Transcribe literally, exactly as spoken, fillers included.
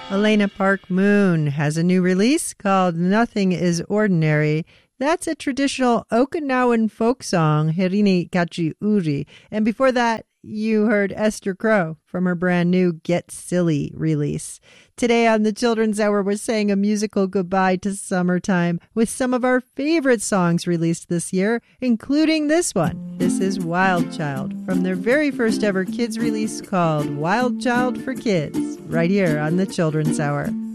Elena Park Moon has a new release called Nothing is Ordinary. That's a traditional Okinawan folk song, Herini Kachi Uri. And before that, you heard Esther Crow from her brand new Get Silly release. Today on the Children's Hour, we're saying a musical goodbye to summertime with some of our favorite songs released this year, including this one. This is Wild Child from their very first ever kids release called Wild Child for Kids, right here on the Children's Hour.